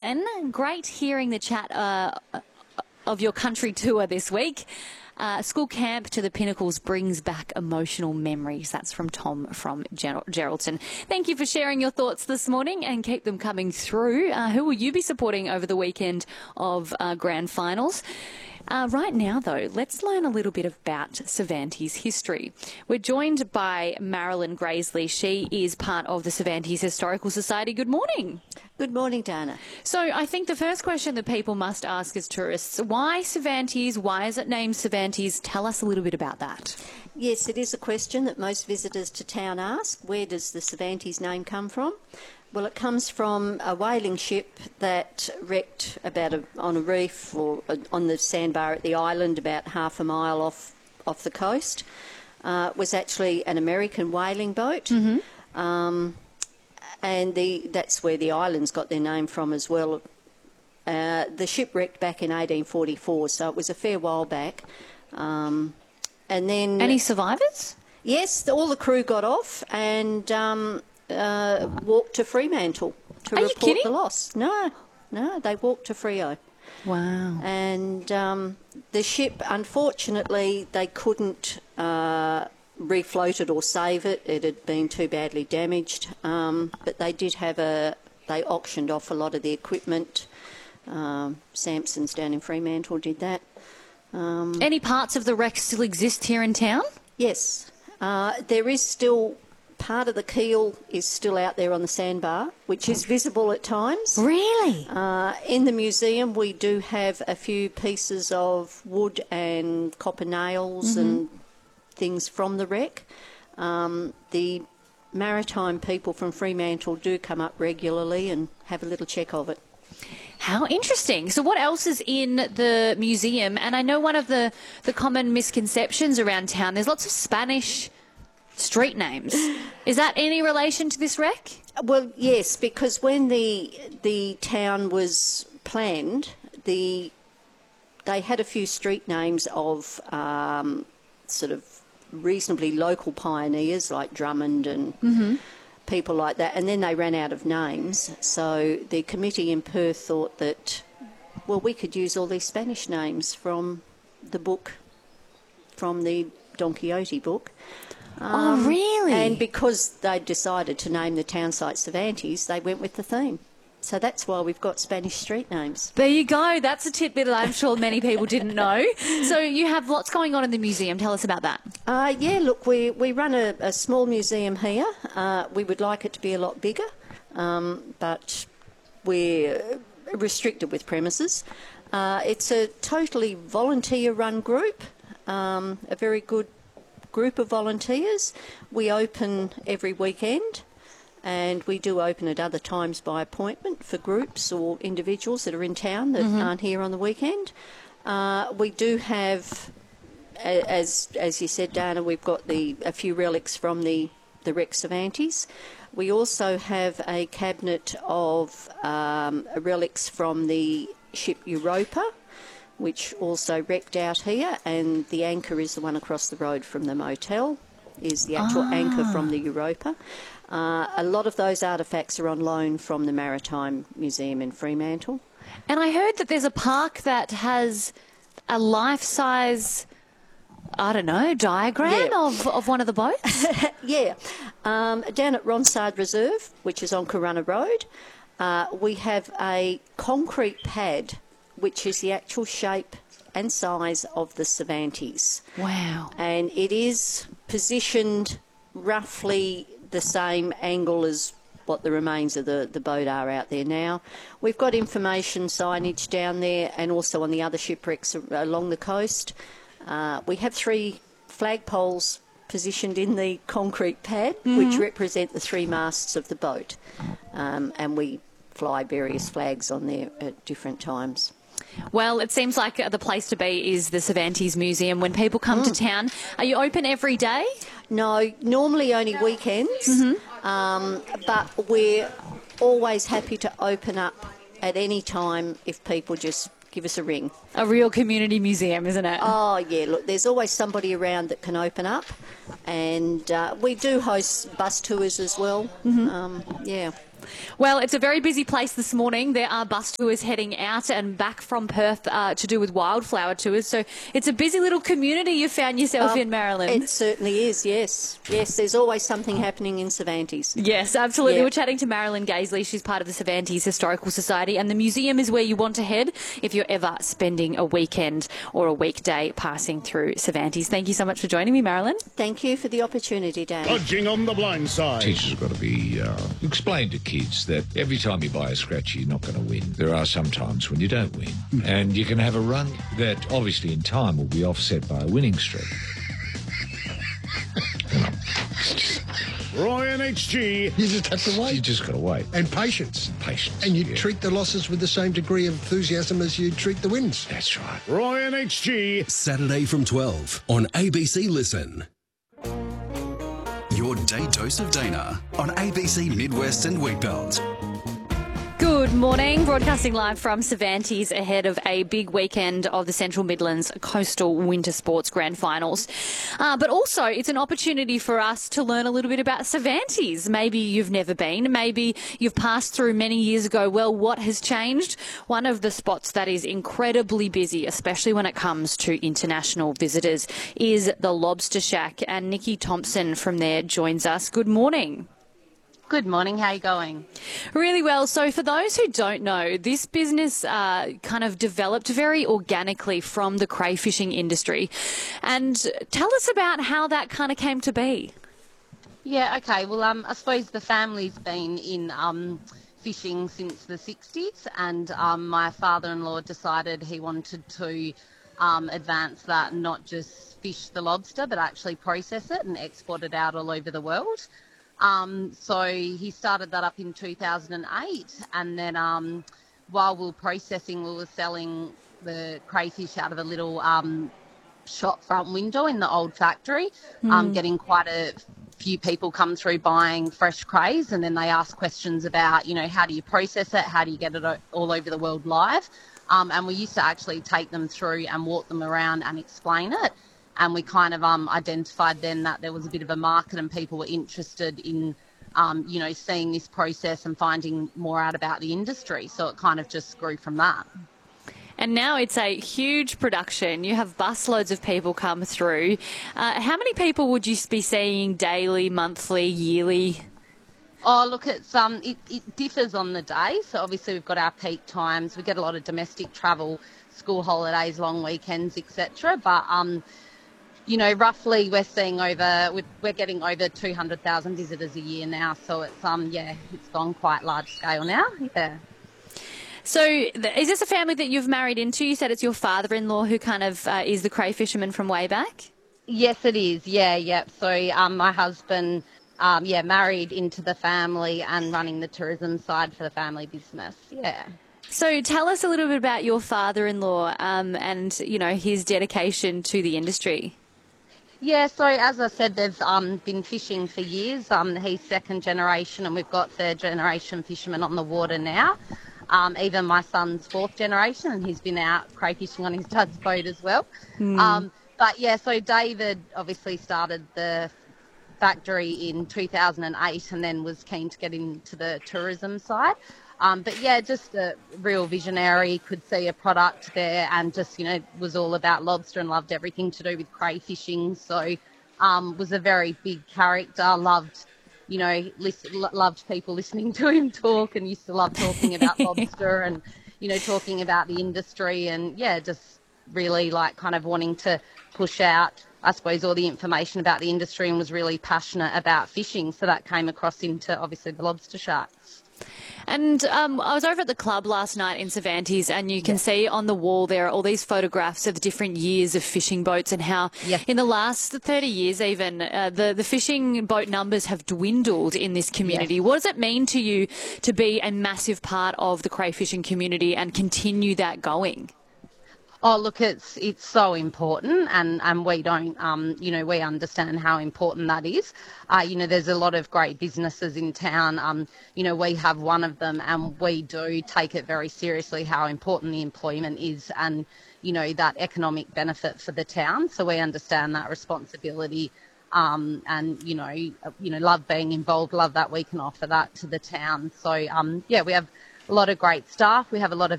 Glenn. Great hearing the chat of your country tour this week. School camp to the Pinnacles brings back emotional memories. That's from Tom from Geraldton. Thank you for sharing your thoughts this morning and keep them coming through. Who will you be supporting over the weekend of grand finals? Right now, though, let's learn a little bit about Cervantes history. We're joined by Marilyn Graisley. She is part of the Cervantes Historical Society. Good morning. Good morning, Dana. So I think the first question that people must ask as tourists, why Cervantes? Why is it named Cervantes? Tell us a little bit about that. Yes, it is a question that most visitors to town ask. Where does the Cervantes name come from? Well, it comes from a whaling ship that wrecked on a reef or on the sandbar at the island about half a mile off the coast. It was actually an American whaling boat. Mm-hmm. And that's where the islands got their name from as well. The ship wrecked back in 1844, so it was a fair while back. And then any survivors? Yes, all the crew got off and walked to Fremantle to report the loss. No, they walked to Freo. Wow. And the ship, unfortunately, they couldn't refloat it or save it. It had been too badly damaged. But they did they auctioned off a lot of the equipment. Sampson's down in Fremantle did that. Any parts of the wreck still exist here in town? Yes. There is still... Part of the keel is still out there on the sandbar, which is visible at times. Really? In the museum, we do have a few pieces of wood and copper nails and things from the wreck. The maritime people from Fremantle do come up regularly and have a little check of it. How interesting. So what else is in the museum? And I know one of the common misconceptions around town, there's lots of Spanish street names. Is that any relation to this wreck? Well, yes, because when the town was planned, they had a few street names of sort of reasonably local pioneers like Drummond and people like that, and then they ran out of names. So the committee in Perth thought that, well, we could use all these Spanish names from the book, from the Don Quixote book. Oh, really? And because they decided to name the town site Cervantes, they went with the theme. So that's why we've got Spanish street names. There you go. That's a tidbit that I'm sure many people didn't know. So you have lots going on in the museum. Tell us about that. Yeah, look, we run a small museum here. We would like it to be a lot bigger, but we're restricted with premises. It's a totally volunteer-run group, a very good group of volunteers. We open every weekend, and we do open at other times by appointment for groups or individuals that are in town that aren't here on the weekend. We do have, as you said, Dana, we've got a few relics from the wreck Cervantes. We also have a cabinet of relics from the ship Europa, which also wrecked out here, and the anchor is the one across the road from the motel, is the actual anchor from the Europa. A lot of those artefacts are on loan from the Maritime Museum in Fremantle. And I heard that there's a park that has a life-size, I don't know, diagram of one of the boats? Yeah. Down at Ronsard Reserve, which is on Corunna Road, we have a concrete pad which is the actual shape and size of the Cervantes. Wow. And it is positioned roughly the same angle as what the remains of the boat are out there now. We've got information signage down there and also on the other shipwrecks along the coast. We have 3 flagpoles positioned in the concrete pad, which represent the 3 masts of the boat. And we fly various flags on there at different times. Well, it seems like the place to be is the Cervantes Museum. When people come to town, are you open every day? No, normally only weekends, but we're always happy to open up at any time if people just give us a ring. A real community museum, isn't it? Oh, yeah. Look, there's always somebody around that can open up. And we do host bus tours as well. Yeah. Well, it's a very busy place this morning. There are bus tours heading out and back from Perth to do with wildflower tours. So it's a busy little community you found yourself in, Marilyn. It certainly is, yes. Yes, there's always something happening in Cervantes. Yes, absolutely. Yeah. We're chatting to Marilyn Gaisley. She's part of the Cervantes Historical Society, and the museum is where you want to head if you're ever spending a weekend or a weekday passing through Cervantes. Thank you so much for joining me, Marilyn. Thank you for the opportunity, Dan. Dodging on the blind side. Teachers have got to be explain to kids that every time you buy a scratch, you're not going to win. There are some times when you don't win, and you can have a run that obviously in time will be offset by a winning streak. Roy and HG. You just have to wait. You just got to wait. And patience. Patience. And you yeah. treat the losses with the same degree of enthusiasm as you treat the wins. That's right. Roy and HG. Saturday from 12 on ABC Listen. Your day dose of Dana on ABC Midwest and Wheatbelt. Good morning. Broadcasting live from Cervantes ahead of a big weekend of the Central Midlands Coastal Winter Sports Grand Finals. But also, it's an opportunity for us to learn a little bit about Cervantes. Maybe you've never been. Maybe you've passed through many years ago. Well, what has changed? One of the spots that is incredibly busy, especially when it comes to international visitors, is the Lobster Shack. And Nikki Thompson from there joins us. Good morning. Good morning. How are you going? Really well. So for those who don't know, this business kind of developed very organically from the crayfishing industry. And tell us about how that kind of came to be. Yeah, okay. Well, I suppose the family's been in fishing since the 60s, and my father-in-law decided he wanted to advance that, not just fish the lobster, but actually process it and export it out all over the world. So he started that up in 2008, and then while we were processing, we were selling the crayfish out of a little shop front window in the old factory, getting quite a few people come through buying fresh crays, and then they ask questions about, you know, how do you process it, how do you get it all over the world live, and we used to actually take them through and walk them around and explain it. And we kind of identified then that there was a bit of a market and people were interested in, seeing this process and finding more out about the industry. So it kind of just grew from that. And now it's a huge production. You have busloads of people come through. How many people would you be seeing daily, monthly, yearly? Oh, look, it differs on the day. So obviously we've got our peak times. We get a lot of domestic travel, school holidays, long weekends, etc. But roughly we're getting over 200,000 visitors a year now. So it's it's gone quite large scale now. Yeah. So is this a family that you've married into? You said it's your father-in-law who kind of is the cray fisherman from way back? Yes, it is. Yeah. So my husband, married into the family and running the tourism side for the family business. Yeah. So tell us a little bit about your father-in-law and, his dedication to the industry. Yeah, so as I said, they've been fishing for years. He's second generation and we've got third generation fishermen on the water now. Even my son's fourth generation, and he's been out crayfishing on his dad's boat as well. So David obviously started the factory in 2008 and then was keen to get into the tourism side. Just a real visionary, could see a product there and just, was all about lobster and loved everything to do with crayfishing. So was a very big character, loved people listening to him talk, and used to love talking about lobster and, talking about the industry, and just really kind of wanting to push out, I suppose, all the information about the industry, and was really passionate about fishing. So that came across into obviously the Lobster Shack. And I was over at the club last night in Cervantes, and you can see on the wall there are all these photographs of different years of fishing boats, and how in the last 30 years even, the fishing boat numbers have dwindled in this community. Yes. What does it mean to you to be a massive part of the crayfishing community and continue that going? Oh, look, it's so important, and we don't, we understand how important that is. There's a lot of great businesses in town. We have one of them, and we do take it very seriously how important the employment is, and, that economic benefit for the town. So we understand that responsibility, and love being involved, love that we can offer that to the town. So, we have a lot of great staff. We have a lot of